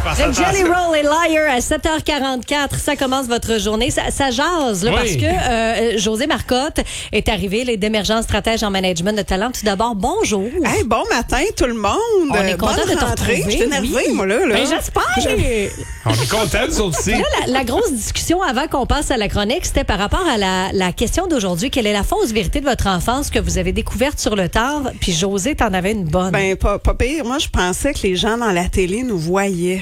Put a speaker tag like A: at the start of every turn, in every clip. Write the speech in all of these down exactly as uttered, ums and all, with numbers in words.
A: Avec Jelly Roll et Liar à sept heures quarante-quatre, ça commence votre journée. Ça, ça jase, là,
B: Oui.
A: parce que euh, José Marcotte est arrivé, les d'émergence stratège en management de talent. Tout d'abord, bonjour.
C: Hey, bon matin, tout le monde.
A: On est content
C: Bonne
A: de te
C: rentrée.
A: retrouver.
C: Je suis énervée,
A: Oui.
C: moi, là. là.
A: Ben, j'espère.
B: On est contents, nous autres aussi.
A: Là, la, la grosse discussion avant qu'on passe à la chronique, c'était par rapport à la, la question d'aujourd'hui. Quelle est la fausse vérité de votre enfance que vous avez découverte sur le tard? Puis José, t'en avais une bonne.
C: Ben, pas, pas pire. Moi, je pensais que les gens dans la télé nous voyaient.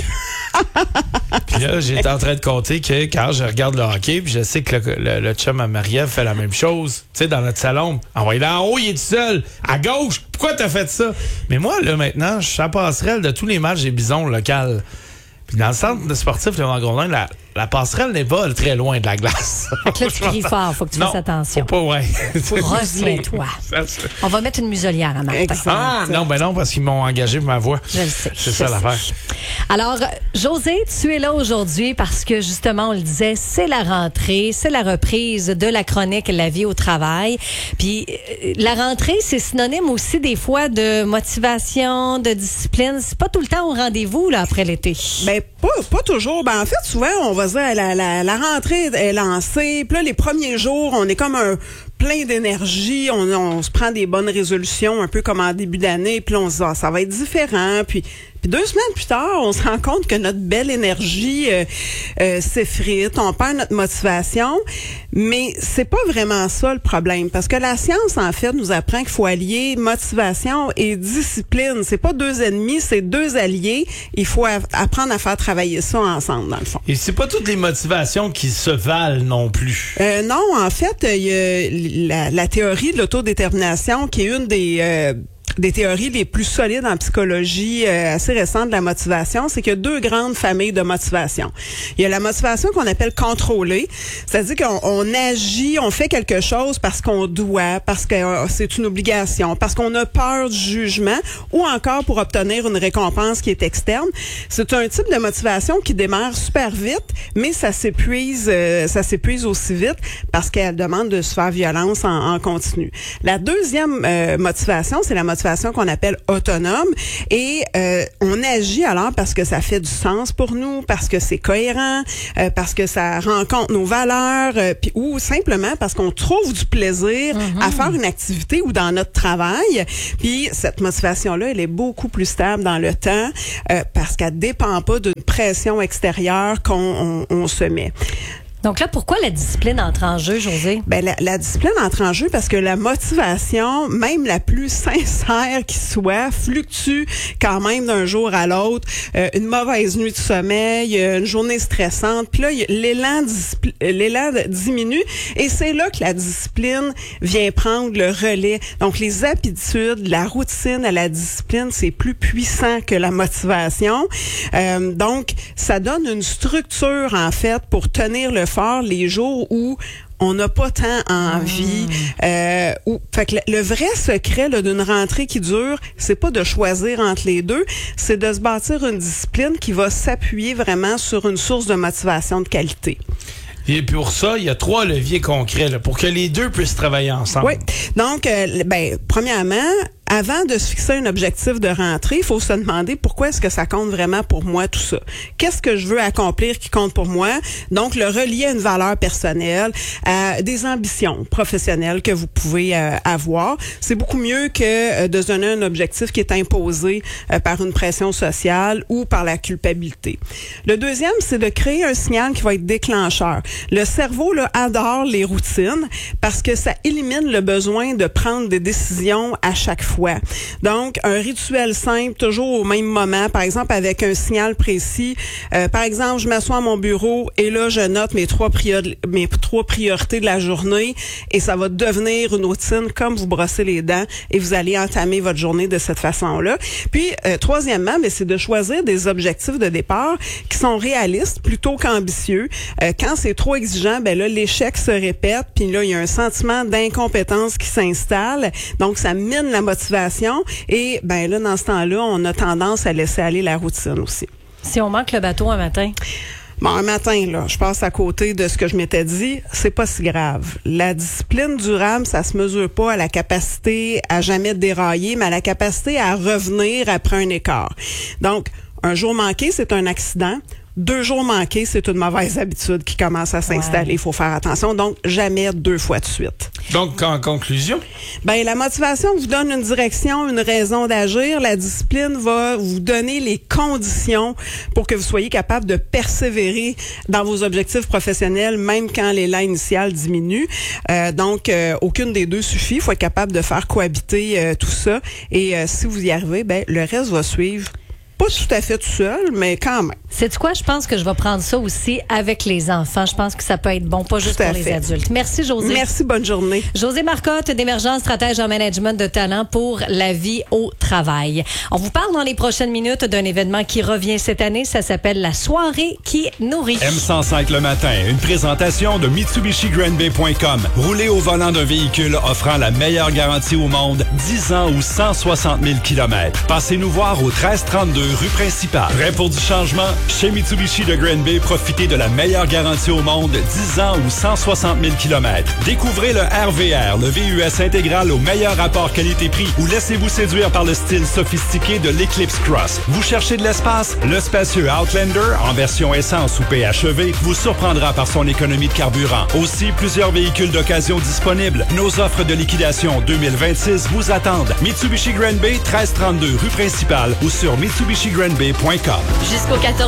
B: Puis là, j'étais en train de compter que quand je regarde le hockey, puis je sais que le, le, le chum à Marie-Ève fait la même chose, tu sais, dans notre salon. Envoyez-le en haut, il est tout seul. À gauche, pourquoi t'as fait ça? Mais moi, là, maintenant, je suis à la passerelle de tous les matchs des Bisons locales. Puis dans le centre de sportif de Vandronin, la, la passerelle n'est pas très loin de la glace.
A: Fait que là, tu cries fort, faut que tu
B: Non,
A: fasses attention.
B: Faut pas, ouais.
A: Reviens-toi. On va mettre une muselière à Martin.
C: Exact.
B: Ah, non, ben non, parce qu'ils m'ont engagé pour ma voix.
A: Je le sais.
B: C'est
A: je
B: ça
A: sais.
B: l'affaire.
A: Alors, José, tu es là aujourd'hui parce que justement, on le disait, c'est la rentrée, c'est la reprise de la chronique La vie au travail. Puis euh, la rentrée, c'est synonyme aussi des fois de motivation, de discipline. C'est pas tout le temps au rendez-vous là après l'été.
C: Ben, pas, pas toujours. Ben, en fait, souvent, on va dire, la, la, la rentrée est lancée. Puis là, les premiers jours, on est comme un plein d'énergie. On, on se prend des bonnes résolutions, un peu comme en début d'année. Puis là, on se dit, ah, ça va être différent. Puis, puis deux semaines plus tard, on se rend compte que notre belle énergie euh, euh, s'effrite. On perd notre motivation. Mais c'est pas vraiment ça le problème. Parce que la science, en fait, nous apprend qu'il faut allier motivation et discipline. C'est pas deux ennemis, c'est deux alliés. Il faut a- apprendre à faire travailler ça ensemble, dans le fond.
B: Et c'est pas toutes les motivations qui se valent non plus.
C: Euh, non, en fait, il y a la, la théorie de l'autodétermination qui est une des euh, des théories les plus solides en psychologie euh, assez récente de la motivation, c'est qu'il y a deux grandes familles de motivation. Il y a la motivation qu'on appelle contrôlée, c'est-à-dire qu'on on agit, on fait quelque chose parce qu'on doit, parce que euh, c'est une obligation, parce qu'on a peur du jugement ou encore pour obtenir une récompense qui est externe. C'est un type de motivation qui démarre super vite, mais ça s'épuise, euh, ça s'épuise aussi vite parce qu'elle demande de se faire violence en, en continu. La deuxième euh, motivation, c'est la motivation qu'on appelle autonome et euh, on agit alors parce que ça fait du sens pour nous, parce que c'est cohérent, euh, parce que ça rencontre nos valeurs, euh, puis ou simplement parce qu'on trouve du plaisir mm-hmm. à faire une activité ou dans notre travail. Puis cette motivation-là, elle est beaucoup plus stable dans le temps euh, parce qu'elle dépend pas d'une pression extérieure qu'on on, on se met.
A: Donc là, pourquoi la discipline entre en jeu, José?
C: Ben la, la discipline entre en jeu parce que la motivation, même la plus sincère qui soit, fluctue quand même d'un jour à l'autre. Euh, une mauvaise nuit de sommeil, une journée stressante, puis là y a- l'élan discipli- l'élan diminue et c'est là que la discipline vient prendre le relais. Donc les habitudes, la routine à la discipline, c'est plus puissant que la motivation. Euh, donc ça donne une structure en fait pour tenir le fort les jours où on n'a pas tant envie. Mmh. Euh, où, fait que le, le vrai secret là, d'une rentrée qui dure, c'est pas de choisir entre les deux, c'est de se bâtir une discipline qui va s'appuyer vraiment sur une source de motivation de qualité.
B: Et pour ça, il y a trois leviers concrets là, pour que les deux puissent travailler ensemble.
C: Oui. Donc, euh, ben, premièrement, avant de se fixer un objectif de rentrée, il faut se demander pourquoi est-ce que ça compte vraiment pour moi, tout ça. Qu'est-ce que je veux accomplir qui compte pour moi? Donc, le relier à une valeur personnelle, à des ambitions professionnelles que vous pouvez euh, avoir. C'est beaucoup mieux que euh, de se donner un objectif qui est imposé euh, par une pression sociale ou par la culpabilité. Le deuxième, c'est de créer un signal qui va être déclencheur. Le cerveau là, adore les routines parce que ça élimine le besoin de prendre des décisions à chaque fois. Donc, un rituel simple, toujours au même moment, par exemple avec un signal précis. Euh, par exemple, je m'assois à mon bureau et là, je note mes trois, priori- mes trois priorités de la journée et ça va devenir une routine comme vous brossez les dents et vous allez entamer votre journée de cette façon-là. Puis, euh, troisièmement, ben, c'est de choisir des objectifs de départ qui sont réalistes plutôt qu'ambitieux. Euh, quand c'est trop exigeant, ben là, l'échec se répète, puis là, il y a un sentiment d'incompétence qui s'installe. Donc, ça mine la motivation et ben là, dans ce temps-là, on a tendance à laisser aller la routine aussi.
A: Si on manque le bateau un matin?
C: Bon, un matin, là, je passe à côté de ce que je m'étais dit, c'est pas si grave. La discipline durable, ça se mesure pas à la capacité à jamais dérailler, mais à la capacité à revenir après un écart. Donc, Un jour manqué, c'est un accident. Deux jours manqués, c'est une mauvaise habitude qui commence à s'installer. Il ouais. faut faire attention. Donc, jamais deux fois de suite.
B: Donc, en conclusion?
C: Ben, la motivation vous donne une direction, une raison d'agir. La discipline va vous donner les conditions pour que vous soyez capable de persévérer dans vos objectifs professionnels, même quand l'élan initial diminue. Euh, donc, euh, aucune des deux suffit. Il faut être capable de faire cohabiter euh, tout ça. Et euh, si vous y arrivez, ben, le reste va suivre. Pas tout à fait tout seul, mais quand même.
A: C'est quoi? Je pense que je vais prendre ça aussi avec les enfants. Je pense que ça peut être bon, pas juste pour les adultes. Merci, Josée.
C: Merci, bonne journée.
A: Josée Marcotte, d'Émergence, stratège en management de talent pour la vie au travail. On vous parle dans les prochaines minutes d'un événement qui revient cette année. Ça s'appelle la soirée qui nourrit.
D: M cent cinq le matin, une présentation de Mitsubishi Grand Bay point com. Roulez au volant d'un véhicule offrant la meilleure garantie au monde, dix ans ou cent soixante mille kilomètres. Passez nous voir au treize trente-deux rue principale. Prêt pour du changement? Chez Mitsubishi de Grand Bay, profitez de la meilleure garantie au monde, dix ans ou cent soixante mille kilomètres. Découvrez le R V R, le V U S intégral au meilleur rapport qualité-prix, ou laissez-vous séduire par le style sophistiqué de l'Eclipse Cross. Vous cherchez de l'espace? Le spacieux Outlander, en version essence ou P H E V, vous surprendra par son économie de carburant. Aussi, plusieurs véhicules d'occasion disponibles. Nos offres de liquidation deux mille vingt-six vous attendent. Mitsubishi Grand Bay, treize trente-deux rue principale ou sur mitsubishi grand bay point com.
A: Jusqu'au quatorze